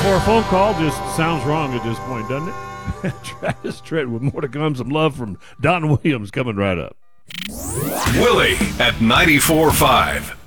for a phone call just sounds wrong at this point, doesn't it? Travis Tritt with more to come. Some love from Don Williams coming right up. Willie at 94.5.